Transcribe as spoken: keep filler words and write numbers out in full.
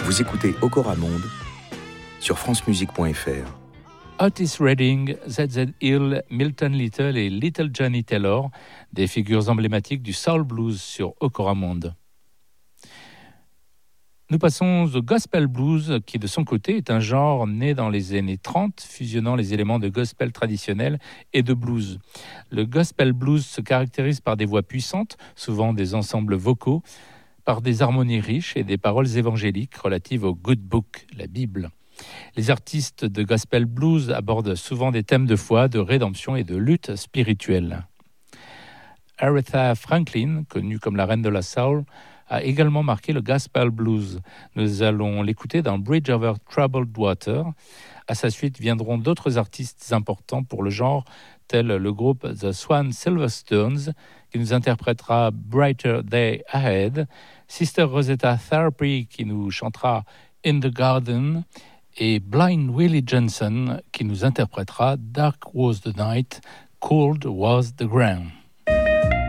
Vous écoutez Okora Monde sur france musique point f r. Otis Redding, Z Z Hill, Milton Little et Little Johnny Taylor, des figures emblématiques du soul blues sur Okora Monde. Nous passons au gospel blues, qui de son côté est un genre né dans les années trente, fusionnant les éléments de gospel traditionnel et de blues. Le gospel blues se caractérise par des voix puissantes, souvent des ensembles vocaux, par des harmonies riches et des paroles évangéliques relatives au Good Book, la Bible. Les artistes de gospel blues abordent souvent des thèmes de foi, de rédemption et de lutte spirituelle. Aretha Franklin, connue comme la reine de la soul, a également marqué le gospel blues. Nous allons l'écouter dans Bridge Over Troubled Water. À sa suite viendront d'autres artistes importants pour le genre, tels le groupe The Swan Silverstones, qui nous interprétera Brighter Day Ahead, Sister Rosetta Therapy, qui nous chantera In the Garden, et Blind Willie Johnson, qui nous interprétera Dark Was the Night, Cold Was the Ground.